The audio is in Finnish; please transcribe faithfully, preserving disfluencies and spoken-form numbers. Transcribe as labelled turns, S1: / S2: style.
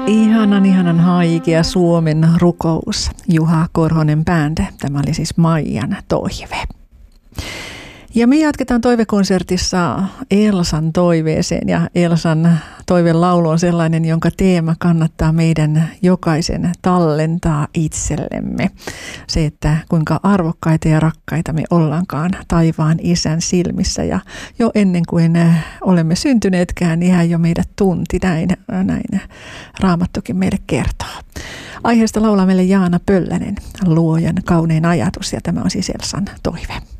S1: Ihanan, ihanan haikea Suomen rukous. Juha Korhonen Band. Tämä oli siis Maijan toive. Ja me jatketaan toivekonsertissa Elsan toiveeseen, ja Elsan toivelaulu on sellainen, jonka teema kannattaa meidän jokaisen tallentaa itsellemme. Se, että kuinka arvokkaita ja rakkaita me ollaankaan taivaan Isän silmissä, ja jo ennen kuin olemme syntyneetkään, niin hän jo meidät tunti, näin, näin Raamattukin meille kertoo. Aiheesta laulaa meille Jaana Pöllänen, Luojan kaunein ajatus, ja tämä on siis Elsan toive.